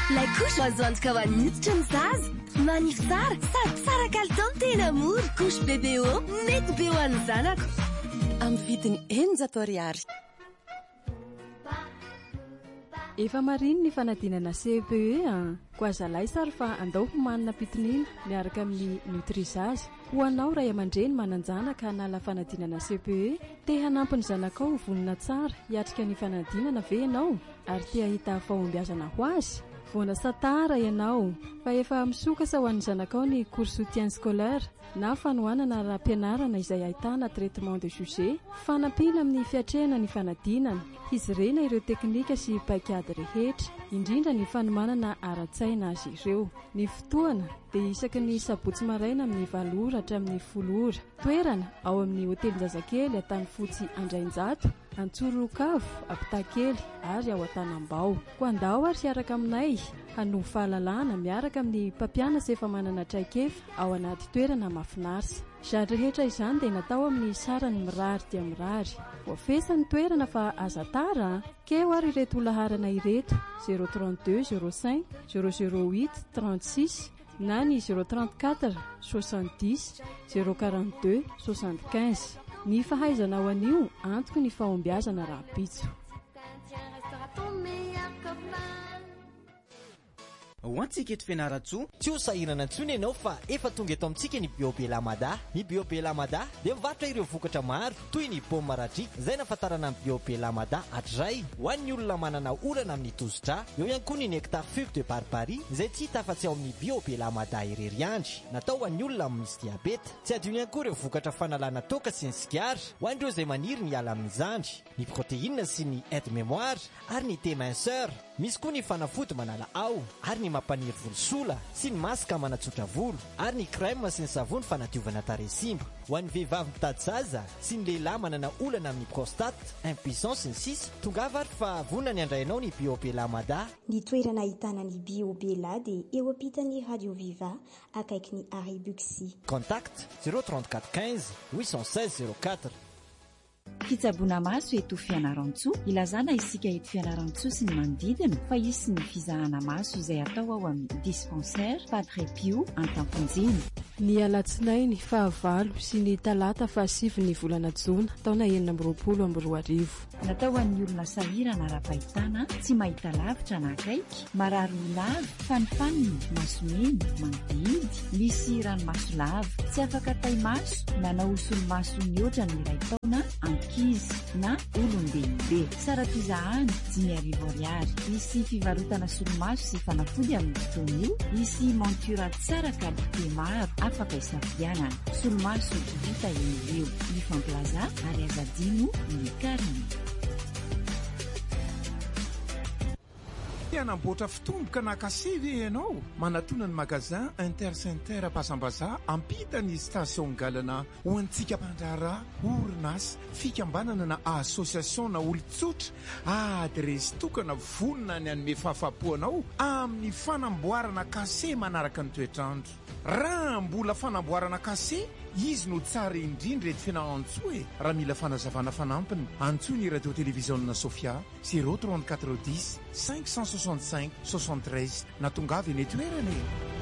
La couche azo antoka ho an'ny hoditra ny zaza. Manify tsara sady tsara kalitao ny tena mora. Couche BBO mety be ho an'ny zanako. Amin'ny vidiny 800 ariary. Efa mariny ny fanadinana CPE ko azalay sary fa andao homanina pitinina miaraka amin'ny Nutrisage. Ho anao ray aman-dreny mananjana ka hanala fanadinana CPE, te hanampy ny zanakao ho vonina tsara hiatrika ny fanadinana ve ianao ary te hahita fahombiazana ho azy? Voana satara ianao fa efa misokasa ho an'ny zanakao ny cours soutien scolaire na fanohanana raha-pianarana izay ahitana traitement de sujet, fanampina amin'ny fiatrehana ny fanadinana, hizirena ireo teknika sy paikady rehetra, indrindra ny fanomanana ara-tsaina azy ireo. Ny fotoana dia isaky ny sabotsy maraina amin'ny 7 ora hatramin'ny 10 ora. Toerana ao amin'ny hotely Zazakely Antanifotsy Andrainjato, Antsorokavo, Apitakely ary ao Antanambao. Ko andao ary hiaraka aminay hanovo fahalalana miaraka amin'ny mpampianatra efa manana traikefa ao anaty toerana mahafinaritra. Izany rehetra izany dia natao amin'ny sarany mirary dia mirary. Voafesa ny toerana fa aza tara keo ary ireto olaharana ireto 032 05 008 36 na ny 034 70 042 75. Ny fahaizana ao anio antoko ny fahombiazana raha-pitso. Ho antsika eto Fianaratsoa, tsy ho sahirana intsony ianao fa efa tonga eto amintsika ny Bio Belamada. Ny Bio Belamada dia mivarotra ireo vokatra maro toy ny paoma maradrika izay nafatarana amin'ny Bio Belamada hatray ho an'ny olona manana olana amin'ny tosidra. Eo ihany koa ny nectar fube de barbarie izay tsy hita afa-tsy ao amin'ny Bio Belamada irery andry, natao ho an'ny olona misy diabeta. Tsy adino ihany koa ireo vokatra fanalana toka sy ny sigara ho an'ireo izay maniry ny ala amin'ny zandry, ny protéine sy ny aide mémoire ary ny thé minceur. Misy koa ny fanafody manala ao ary ny mampaniry volosola sy ny masaka manatsotra volo ary ny crème sy ny savony fanadiovana taresimba. Ho an'ny vehivavy mitady zaza sy ny lehilahy manana olana amin'ny prostate, impuissance sy ny sisa, tongava ary fa vonona ny andrainao ny Bio Belamada. Ny toerana ahitana ny Bio Bela dia eo ampitan'ny Radio Viva akaiky ny Arrêt Buxy. Contact 034 15 816 04. Fitsaboana maso eto Fianaratsoa, ilazana isika eto Fianaratsoa sy ny manodidina fa isy ny fizahana maso izay atao ao amin'ny dispensaire Padre Pio Antamponjina. Ny alatsinainy fahavalo sy ny talata fahasivy ny volana Jona taona 2024. Natao an'ny olona sahirana ara-pahitana, tsy mahita lavitra na akaiky, marary lava, fanifaniny, masomeny, mandidy, misy ranomaso lava, tsy afaka taimaso, nanao solomaso mihoatra ny iray taona, ankizy na olon-dehibe. Sara pizahany 10,000 ariary. Misy fivarotana solomaso sy fanafody amin'ny fotoana io, misy montura tsara kalite maro afaka isafidianana. Solomaso vita eo ny Famplaza ary azadino ny Kariny. Anamboatra fitomboka nakasivy ianao manatona ny magazin Intercenter Pasambaza ampita ny station galana ho antsika mpandrara orinasa fikambanana na association na olon-tsotra adresy tokana vonona ny anome fahafapoanao amin'ny fanamboarana kase manaraka ny toetrandro. Raha mbola fanamboarana kase izy no tsara indrindra eto Fianarantsoa raha mila fanazavana fanampiny antsoina ny radio télévision Sofia 034 10 565 73 na tongavy ny toerana.